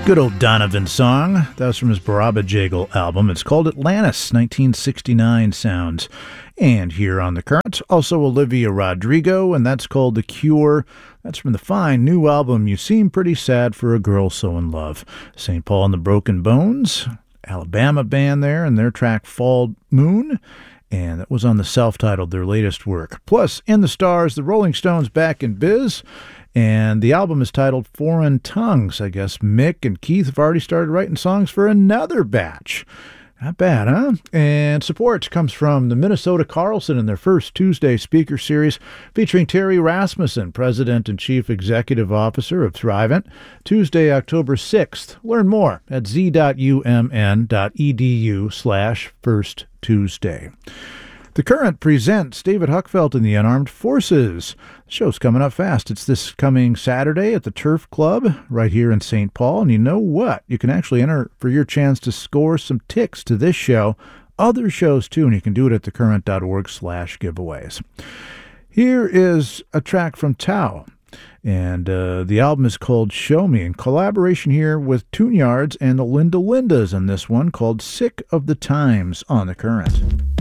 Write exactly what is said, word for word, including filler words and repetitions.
Good old Donovan song. That was from his Baraba Jagel album. It's called Atlantis, nineteen sixty-nine sounds. And here on The Current, also Olivia Rodrigo, and that's called The Cure. That's from the fine new album, You Seem Pretty Sad for a Girl So in Love. Saint Paul and the Broken Bones, Alabama band there, and their track Fall Moon. And that was on the self-titled, their latest work. Plus, In the Stars, the Rolling Stones back in biz. And the album is titled Foreign Tongues. I guess Mick and Keith have already started writing songs for another batch. Not bad, huh? And support comes from the Minnesota Carlson in their first Tuesday speaker series featuring Terry Rasmussen, President and Chief Executive Officer of Thrivent, Tuesday, October sixth. Learn more at z.umn.edu slash first Tuesday. The Current presents David Huckfelt and the Unarmed Forces. The show's coming up fast. It's this coming Saturday at the Turf Club right here in Saint Paul. And you know what? You can actually enter for your chance to score some ticks to this show, other shows too, and you can do it at thecurrent.org slash giveaways. Here is a track from Tao. And uh, the album is called Show Me, in collaboration here with Tune Yards and the Linda Lindas on this one called Sick of the Times on The Current.